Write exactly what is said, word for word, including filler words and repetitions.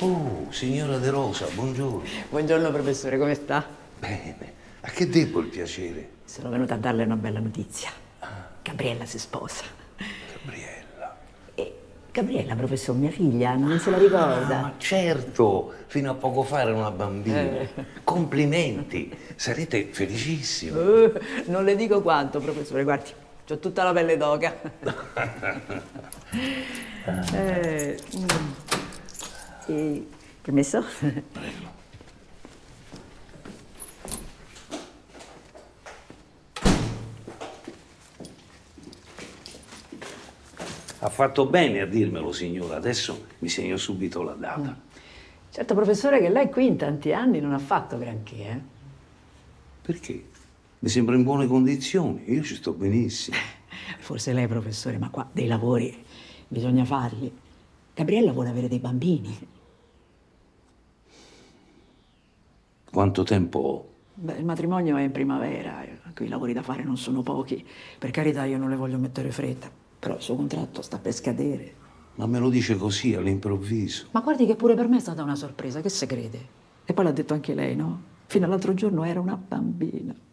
Oh, signora De Rosa, buongiorno. Buongiorno professore, come sta? Bene. A che debbo il piacere? Sono venuta a darle una bella notizia. Gabriella si sposa. Gabriella. E Gabriella, professore, mia figlia, non se la ricorda? Ah, ma certo, fino a poco fa era una bambina. Eh. Complimenti, sarete felicissimi. Uh, non le dico quanto, professore, guardi, c'ho tutta la pelle d'oca. eh, mm. e, permesso? Prego. Ha fatto bene a dirmelo, signora. Adesso mi segno subito la data. Certo, professore, che lei qui in tanti anni non ha fatto granché, eh? Perché? Mi sembra in buone condizioni. Io ci sto benissimo. Forse lei, professore, ma qua dei lavori bisogna farli. Gabriella vuole avere dei bambini. Quanto tempo ho? Beh, il matrimonio è in primavera, qui i lavori da fare non sono pochi. Per carità, io non le voglio mettere fretta, però il suo contratto sta per scadere. Ma me lo dice così, all'improvviso. Ma guardi che pure per me è stata una sorpresa, che se crede? E poi l'ha detto anche lei, no? Fino all'altro giorno era una bambina.